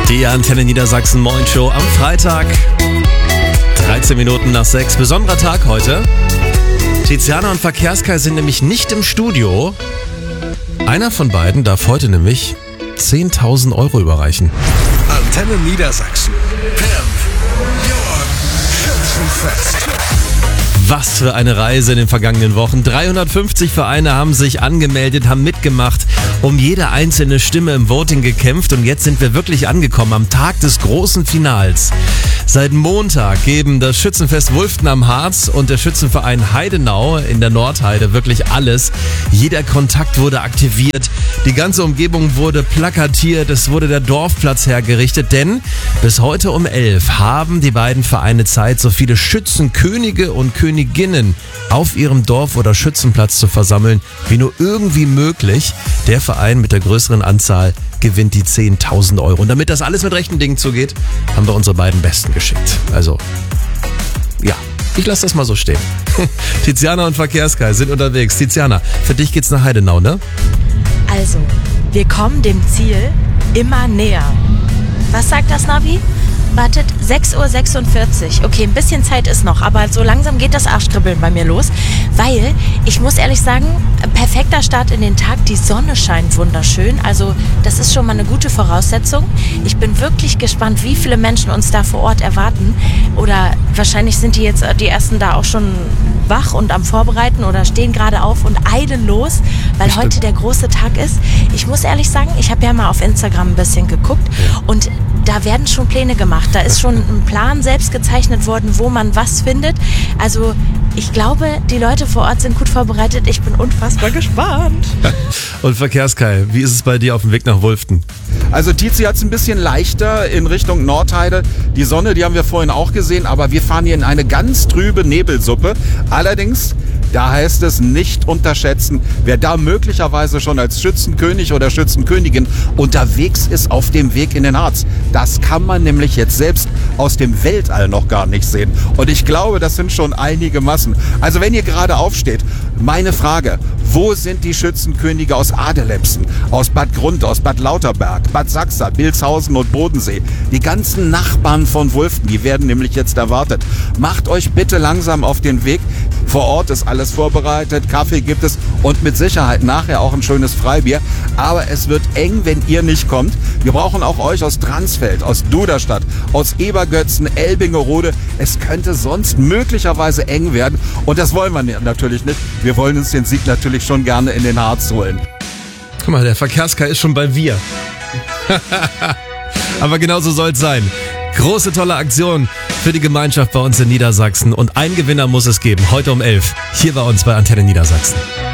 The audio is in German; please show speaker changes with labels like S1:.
S1: Die Antenne Niedersachsen Moin Show am Freitag. 13 Minuten nach 6. Besonderer Tag heute. Tiziana und Verkehrskai sind nämlich nicht im Studio. Einer von beiden darf heute nämlich 10.000 Euro überreichen.
S2: Antenne Niedersachsen. Schützenfest.
S1: Was für eine Reise in den vergangenen Wochen. 350 Vereine haben sich angemeldet, haben mitgemacht, um jede einzelne Stimme im Voting gekämpft und jetzt sind wir wirklich angekommen am Tag des großen Finals. Seit Montag geben das Schützenfest Wulften am Harz und der Schützenverein Heidenau in der Nordheide wirklich alles. Jeder Kontakt wurde aktiviert, die ganze Umgebung wurde plakatiert, es wurde der Dorfplatz hergerichtet, denn bis heute um 11 haben die beiden Vereine Zeit, so viele Schützenkönige und Königinnen auf ihrem Dorf- oder Schützenplatz zu versammeln, wie nur irgendwie möglich. Der Verein mit der größeren Anzahl gewinnt die 10.000 Euro. Und damit das alles mit rechten Dingen zugeht, haben wir unsere beiden Besten geschickt. Also, ja, ich lasse das mal so stehen. Tiziana und Verkehrskai sind unterwegs. Tiziana, für dich geht's nach Heidenau, ne?
S3: Also, wir kommen dem Ziel immer näher. Was sagt das Navi? Wartet, 6:46 Uhr. Okay, ein bisschen Zeit ist noch, aber so langsam geht das Arschkribbeln bei mir los, weil ich muss ehrlich sagen, perfekter Start in den Tag, die Sonne scheint wunderschön, also das ist schon mal eine gute Voraussetzung. Ich bin wirklich gespannt, wie viele Menschen uns da vor Ort erwarten oder wahrscheinlich sind die jetzt die ersten da auch schon wach und am Vorbereiten oder stehen gerade auf und eilen los, weil heute der große Tag ist. Ich muss ehrlich sagen, ich habe ja mal auf Instagram ein bisschen geguckt und da werden schon Pläne gemacht. Da ist schon ein Plan selbst gezeichnet worden, wo man was findet. Also ich glaube, die Leute vor Ort sind gut vorbereitet. Ich bin unfassbar gespannt.
S1: Und Verkehrskai, wie ist es bei dir auf dem Weg nach Wulften?
S4: Also Tizi hat es ein bisschen leichter in Richtung Nordheide. Die Sonne, die haben wir vorhin auch gesehen, aber wir fahren hier in eine ganz trübe Nebelsuppe. Allerdings, da heißt es nicht unterschätzen, wer da möglicherweise schon als Schützenkönig oder Schützenkönigin unterwegs ist auf dem Weg in den Harz. Das kann man nämlich jetzt selbst aus dem Weltall noch gar nicht sehen. Und ich glaube, das sind schon einige Massen. Also wenn ihr gerade aufsteht, meine Frage, wo sind die Schützenkönige aus Adelepsen, aus Bad Grund, aus Bad Lauterberg, Bad Sachsa, Bilshausen und Bodensee? Die ganzen Nachbarn von Wulften, die werden nämlich jetzt erwartet. Macht euch bitte langsam auf den Weg. Vor Ort ist alles vorbereitet, Kaffee gibt es und mit Sicherheit nachher auch ein schönes Freibier. Aber es wird eng, wenn ihr nicht kommt. Wir brauchen auch euch aus Dransfeld, aus Duderstadt, aus Ebergötzen, Elbingerode. Es könnte sonst möglicherweise eng werden und das wollen wir natürlich nicht. Wir wollen uns den Sieg natürlich schon gerne in den Harz holen.
S1: Guck mal, der Verkehrskai ist schon bei wir. Aber genauso soll es sein. Große, tolle Aktion für die Gemeinschaft bei uns in Niedersachsen. Und ein Gewinner muss es geben, heute um 11, hier bei uns bei Antenne Niedersachsen.